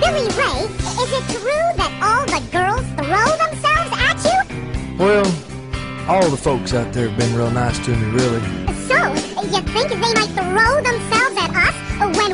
Billy Ray, is it true that all the girls throw themselves at you? Well, all the folks out there have been real nice to me, really. So, you think they might throw themselves at us when